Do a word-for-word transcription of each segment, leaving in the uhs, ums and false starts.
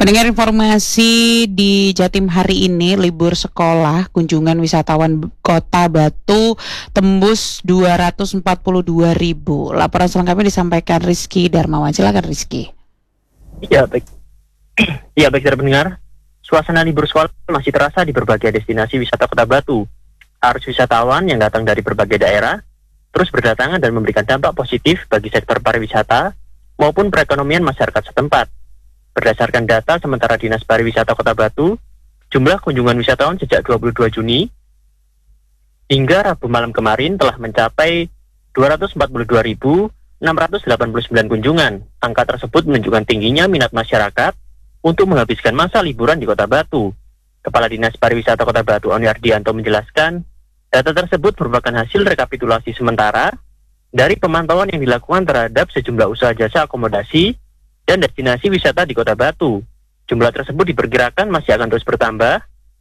Mendengar informasi di Jatim hari ini, libur sekolah, kunjungan wisatawan Kota Batu tembus dua ratus empat puluh dua ribu. Laporan selengkapnya disampaikan Rizky Darmawan. Silakan Rizky. Iya, baik. Iya, baik para pendengar. Suasana libur sekolah masih terasa di berbagai destinasi wisata Kota Batu. Arus wisatawan yang datang dari berbagai daerah terus berdatangan dan memberikan dampak positif bagi sektor pariwisata maupun perekonomian masyarakat setempat. Berdasarkan data sementara Dinas Pariwisata Kota Batu, jumlah kunjungan wisatawan sejak dua puluh dua Juni hingga Rabu malam kemarin telah mencapai dua ratus empat puluh dua ribu enam ratus delapan puluh sembilan kunjungan. Angka tersebut menunjukkan tingginya minat masyarakat untuk menghabiskan masa liburan di Kota Batu. Kepala Dinas Pariwisata Kota Batu, Oni Ardianto, menjelaskan, data tersebut merupakan hasil rekapitulasi sementara dari pemantauan yang dilakukan terhadap sejumlah usaha jasa akomodasi dan destinasi wisata di Kota Batu. Jumlah tersebut diperkirakan masih akan terus bertambah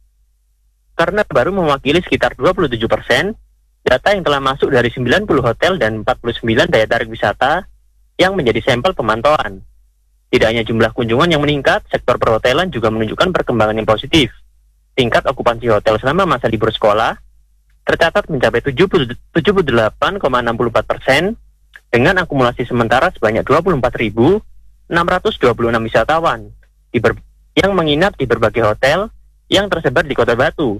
karena baru mewakili sekitar dua puluh tujuh persen data yang telah masuk dari sembilan puluh hotel dan empat puluh sembilan daya tarik wisata yang menjadi sampel pemantauan. Tidak hanya jumlah kunjungan yang meningkat, sektor perhotelan juga menunjukkan perkembangan yang positif. Tingkat okupansi hotel selama masa libur sekolah tercatat mencapai tujuh puluh delapan koma enam empat persen dengan akumulasi sementara sebanyak dua puluh empat ribu enam ratus dua puluh enam wisatawan di ber- yang menginap di berbagai hotel yang tersebar di Kota Batu.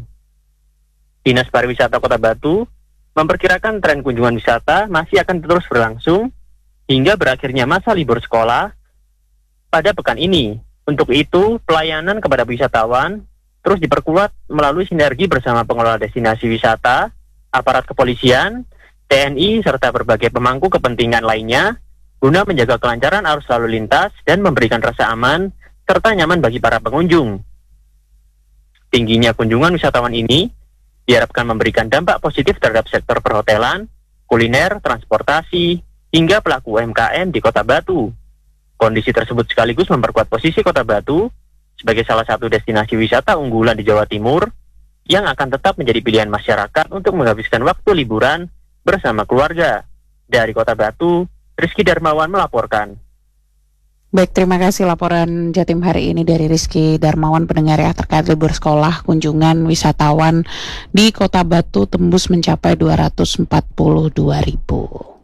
Dinas Pariwisata Kota Batu memperkirakan tren kunjungan wisata masih akan terus berlangsung hingga berakhirnya masa libur sekolah pada pekan ini. Untuk itu, pelayanan kepada wisatawan terus diperkuat melalui sinergi bersama pengelola destinasi wisata, aparat kepolisian, T N I, serta berbagai pemangku kepentingan lainnya guna menjaga kelancaran arus lalu lintas dan memberikan rasa aman serta nyaman bagi para pengunjung. Tingginya kunjungan wisatawan ini diharapkan memberikan dampak positif terhadap sektor perhotelan, kuliner, transportasi, hingga pelaku U M K M di Kota Batu. Kondisi tersebut sekaligus memperkuat posisi Kota Batu sebagai salah satu destinasi wisata unggulan di Jawa Timur yang akan tetap menjadi pilihan masyarakat untuk menghabiskan waktu liburan bersama keluarga. Dari Kota Batu, Rizky Darmawan melaporkan. Baik, terima kasih laporan Jatim hari ini dari Rizky Darmawan. Pendengar ya, terkait libur sekolah, kunjungan wisatawan di Kota Batu tembus mencapai dua ratus empat puluh dua ribu.